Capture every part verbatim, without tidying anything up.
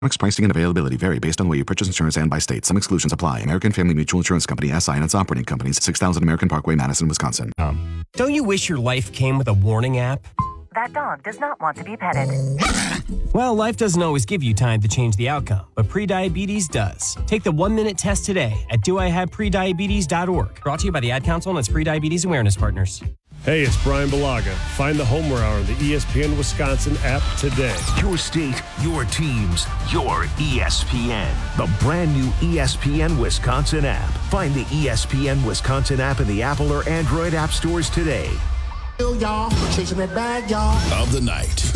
Products pricing and availability vary based on where you purchase insurance and by state. Some exclusions apply. American Family Mutual Insurance Company, S I and its operating companies, six thousand American Parkway, Madison, Wisconsin. Um, don't you wish your life came with a warning app? That dog does not want to be petted. Well, life doesn't always give you time to change the outcome, but prediabetes does. Take the one-minute test today at do I have prediabetes dot org. Brought to you by the Ad Council and its prediabetes awareness partners. Hey, it's Brian Balaga. Find the Homer Hour on the E S P N Wisconsin app today. Your state, your teams, your E S P N. The brand new E S P N Wisconsin app. Find the E S P N Wisconsin app in the Apple or Android app stores today. Y'all, chasing that bag, y'all. Of the night.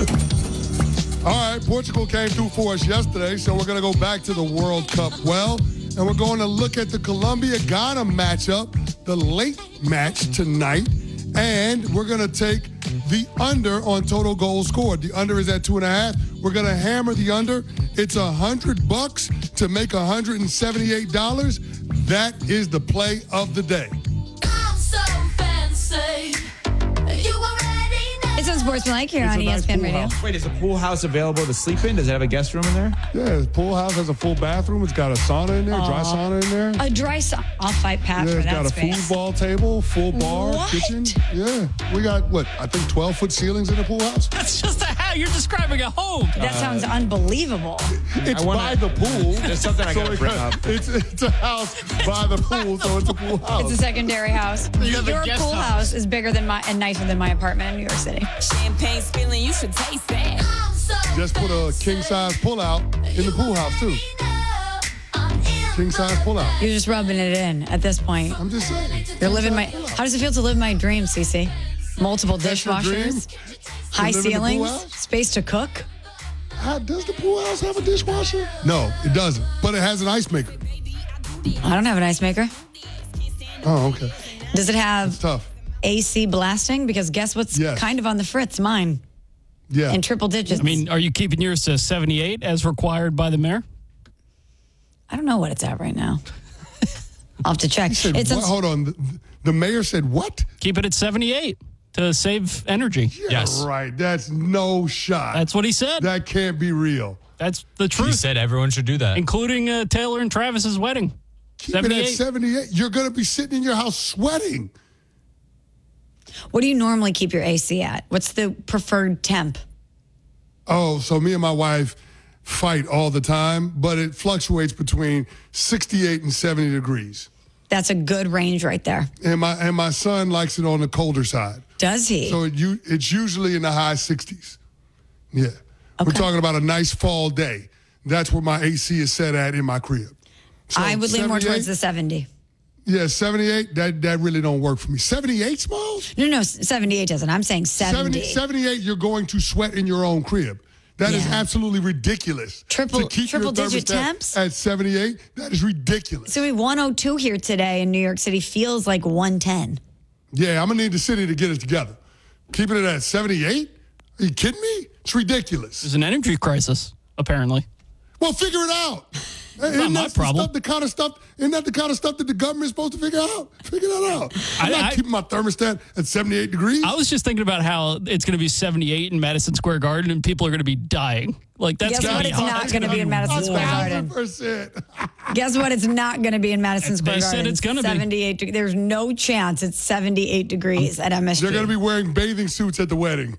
All right, Portugal came through for us yesterday, so we're going to go back to the World Cup well, and we're going to look at the Colombia-Ghana matchup, the late match tonight, and we're going to take the under on total goals scored. The under is at two and a half. We're going to hammer the under. It's a hundred bucks to make one hundred seventy-eight dollars. That is the play of the day. I'm so fancy. You already know. It's Unsportsmanlike here It's on a E S P N nice pool Radio. house. Wait, is the pool house available to sleep in? Does it have a guest room in there? Yeah, the pool house has a full bathroom. It's got a sauna in there, dry Aw. sauna in there. A dry sauna. I'll fight Pat Yeah, for it's that got a space. foosball table, full bar, What? kitchen. Yeah, we got, what, I think twelve-foot ceilings in the pool house? That's just a house. You're describing a home. That sounds unbelievable. It's I wanna- by the pool. There's something I gotta it bring got- up. It's, it's a house by the pool, so it's a pool house. It's a secondary house. You have a Your guest pool house. house is bigger than my and nicer than my apartment in New York City. Champagne spilling, you should taste that. I'm so Just put a king-size pull-out in the pool house, too. King-size pull-out. You're just rubbing it in at this point. I'm just saying. You're living my. King-size How does it feel to live my dream, Cece? Multiple That's your dream? dishwashers, high live in the pool ceilings, house? space to cook. How, does the pool house have a dishwasher? No, it doesn't. But it has an ice maker. I don't have an ice maker. Oh, okay. Does it have It's tough. A C blasting? Because guess what's Yes. kind of on the fritz? Mine. Yeah. In triple digits. I mean, are you keeping yours to seventy-eight as required by the mayor? I don't know what it's at right now. I'll have to check. Said, It's what? a, Hold on. The, the mayor said what? Keep it at seventy-eight to save energy. Yeah, Yes. right. That's no shot. That's what he said. That can't be real. That's the He truth, said everyone should do that. including uh, Taylor and Travis's wedding. Keep it at seventy-eight. You're going to be sitting in your house sweating. what do you normally keep your A C at? What's the preferred temp? Oh, so me and my wife fight all the time, but it fluctuates between sixty-eight and seventy degrees. That's a good range right there. And my and my son likes it on the colder side. Does he? So it, you, it's usually in the high sixties. Yeah. We're Okay. talking about a nice fall day. That's where my A C is set at in my crib. So I would lean more towards seventy-eight? the seventy. Yeah, seventy-eight, that, that really don't work for me. seventy-eight, Smalls? No, no, seventy-eight doesn't. I'm saying seventy. seventy, seventy-eight, you're going to sweat in your own crib. That is Yeah. absolutely ridiculous. Triple- to keep triple your digit thermostat temps? At seventy-eight, that is ridiculous. So we one oh two here today in New York City feels like one ten. Yeah, I'm going to need the city to get it together. Keeping it at seventy-eight? Are you kidding me? It's ridiculous. There's an energy crisis, apparently. Well, figure it out. Isn't not my that the problem. Stuff, the kind of stuff, isn't that the kind of stuff that the government's supposed to figure out? Figure that out. I'm I- not I- keeping my thermostat at seventy-eight degrees. I was just thinking about how it's going to be seventy-eight in Madison Square Garden and people are going to be dying. Like, that's Guess going what? to be It's hot. not going to be in Madison Square Garden. one thousand percent. Guess what? It's not going to be in Madison Square They Garden. said it's gonna be. seventy-eight. de- There's no chance it's seventy-eight degrees at M S G. They're going to be wearing bathing suits at the wedding.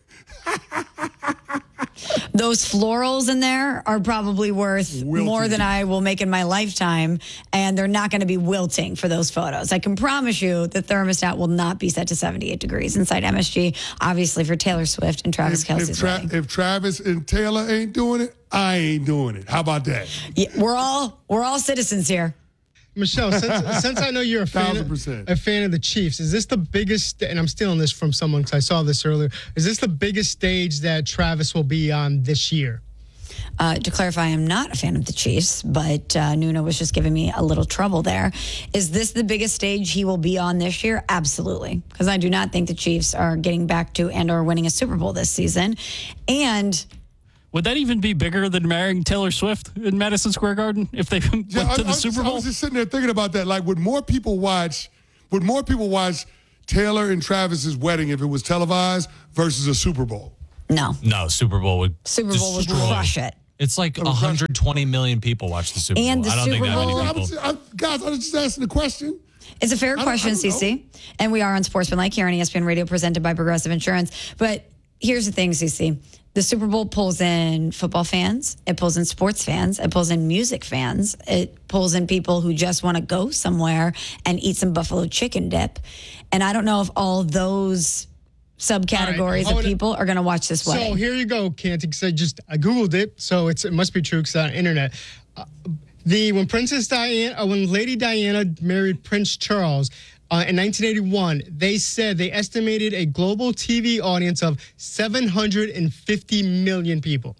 Those florals in there are probably worth Wilting. more than I will make in my lifetime, and they're not going to be wilting for those photos. I can promise you the thermostat will not be set to seventy-eight degrees inside M S G, obviously for Taylor Swift and Travis If, Kelce's if, Tra- wedding. if Travis and Taylor ain't doing it, I ain't doing it. How about that? Yeah, we're all we're all citizens here. Michelle, since, since I know you're a fan, Thousand percent. a fan of the Chiefs, is this the biggest, and I'm stealing this from someone because I saw this earlier, is this the biggest stage that Travis will be on this year? Uh, to clarify, I'm not a fan of the Chiefs, but uh, Nuno was just giving me a little trouble there. Is this the biggest stage he will be on this year? Absolutely, because I do not think the Chiefs are getting back to and or winning a Super Bowl this season. And Would that even be bigger than marrying Taylor Swift in Madison Square Garden if they went Yeah, to I, the I was Super just, Bowl? I was just sitting there thinking about that. Like, would more people watch? Would more people watch Taylor and Travis's wedding if it was televised versus a Super Bowl? no, No, Super Bowl would Super Bowl would destroy. crush it. It's like one hundred twenty million people watch the Super Bowl. And the I don't Super think that Bowl- many I people. was, I, guys, I was just asking the question. It's a fair I don't- question, I don't Cece. And we are on Sportsmanlike here on E S P N Radio, presented by Progressive Insurance. But here's the thing, Cece. The Super Bowl pulls in football fans. It pulls in sports fans. It pulls in music fans. It pulls in people who just want to go somewhere and eat some buffalo chicken dip. And I don't know if all those subcategories All right, of hold it. people are going to watch this wedding. So here you go, Canty, because I just I googled it, so it's it must be true because on the internet. Uh, the when Princess Diana, uh, when Lady Diana married Prince Charles uh, in nineteen eighty-one, they said they estimated a global T V audience of seven hundred fifty million people.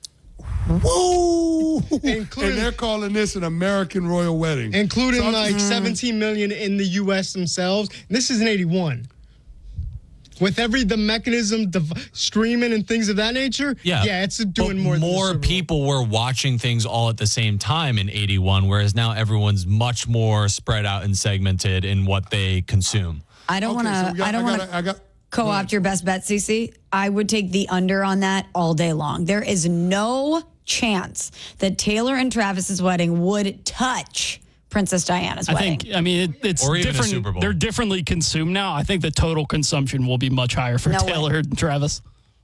Whoa! Including- and they're calling this an American royal wedding. Including So I'm like just- seventeen million in the U S themselves. This is in eighty-one. With every the mechanism, the v- streaming and things of that nature, Yeah, yeah, it's doing But more. than the More Super Bowl. people were watching things all at the same time in eighty-one, whereas now everyone's much more spread out and segmented in what they consume. I don't Okay, want so to. we got- I don't I want gotta- I got- to co-opt your best bet, Cece. I would take the under on that all day long. There is no chance that Taylor and Travis's wedding would touch Princess Diana's I wedding. think, I mean, it, it's Or even a different. Super Bowl. They're differently consumed now. I think the total consumption will be much higher for No way. Taylor and Travis.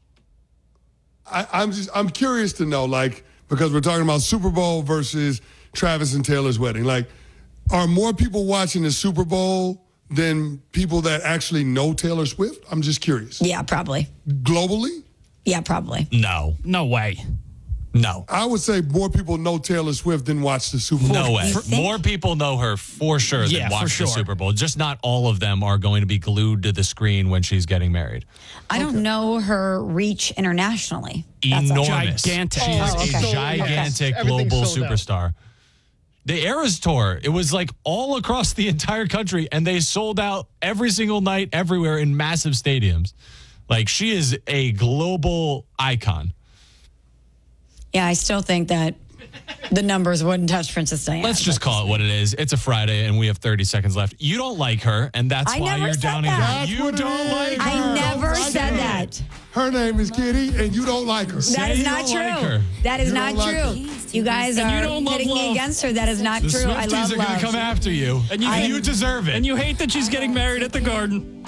I, I'm just I'm curious to know, like, because we're talking about Super Bowl versus Travis and Taylor's wedding. Like, are more people watching the Super Bowl than people that actually know Taylor Swift? I'm just curious. Yeah, probably. Globally? Yeah, probably. No, No way. no, I would say more people know Taylor Swift than watch the Super Bowl. no way. You think? More people know her for sure Yeah, than for watch sure. the Super Bowl. Just not all of them are going to be glued to the screen when she's getting married. I don't know her reach internationally. That's all. Enormous. Gigantic. She is Oh, okay. a So, gigantic everything's global sold out. superstar. The Eras Tour, it was like all across the entire country, and they sold out every single night, everywhere in massive stadiums. Like, she is a global icon. Yeah, I still think that the numbers wouldn't touch Princess Diana. Let's just call it what it is. It's a Friday, and we have thirty seconds left. You don't like her, and that's I why never you're said downing that. her. That's You what it don't is. like her. I never I said did. that. Her name is Kitty, and you don't like her. That is you not don't like true. her. That is You not don't like true. You guys And are you don't love pitting me love. against her. That is not The true. I Swifties love are going to love. come after you, and you, I- you deserve it. And you hate that she's getting married at the Garden.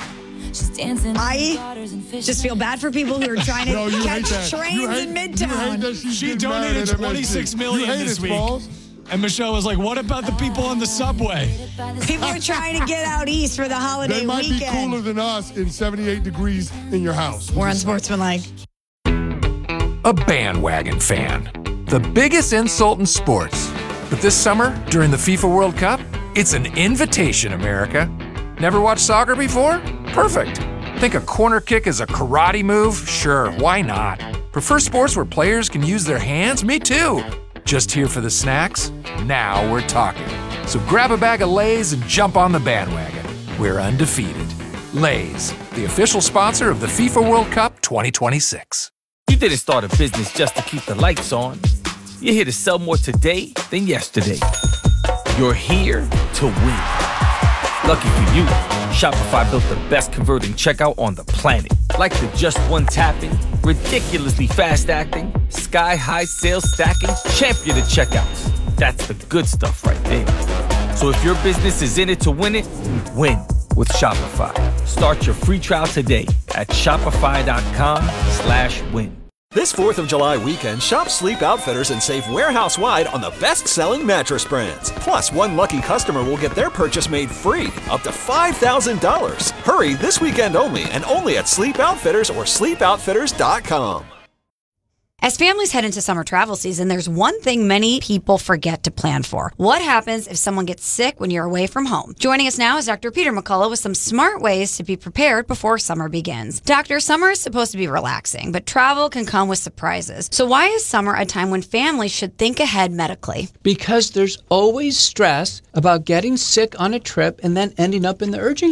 I just feel bad for people who are trying to No, you hate catch that. trains you hate, in You hate Midtown. that she's She getting married donated at M S G. twenty-six million You hate this it, week. Smalls. And Michelle was like, what about the people on the subway? People are trying to get out east for the holiday They might weekend. be cooler than us in seventy-eight degrees in your house. We're on Sportsmanlike. A bandwagon fan. The biggest insult in sports. But this summer, during the FIFA World Cup, it's an invitation, America. Never watched soccer before? Perfect. Think a corner kick is a karate move? Sure, why not? Prefer sports where players can use their hands? Me too. Just here for the snacks? Now we're talking. So grab a bag of Lay's and jump on the bandwagon. We're undefeated. Lay's, the official sponsor of the FIFA World Cup twenty twenty-six. You didn't start a business just to keep the lights on. You're here to sell more today than yesterday. You're here to win. Lucky for you, Shopify built the best converting checkout on the planet. Like the just one tapping, ridiculously fast acting, sky-high sales stacking, champion of checkouts. That's the good stuff right there. So if your business is in it to win it, win with Shopify. Start your free trial today at shopify.com slash win. This fourth of July weekend, shop Sleep Outfitters and save warehouse-wide on the best-selling mattress brands. Plus, one lucky customer will get their purchase made free, up to five thousand dollars. Hurry this weekend only, and only at Sleep Outfitters or sleep outfitters dot com. As families head into summer travel season, there's one thing many people forget to plan for. What happens if someone gets sick when you're away from home? Joining us now is Doctor Peter McCullough with some smart ways to be prepared before summer begins. Doctor, summer is supposed to be relaxing, but travel can come with surprises. So why is summer a time when families should think ahead medically? Because there's always stress about getting sick on a trip and then ending up in the urgent care.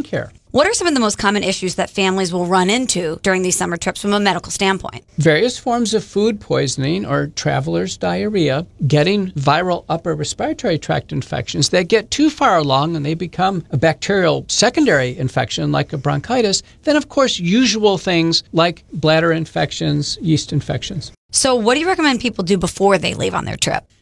What are some of the most common issues that families will run into during these summer trips from a medical standpoint? Various forms of food poisoning or traveler's diarrhea, getting viral upper respiratory tract infections that get too far along and they become a bacterial secondary infection like a bronchitis. Then, of course, usual things like bladder infections, yeast infections. So what do you recommend people do before they leave on their trip?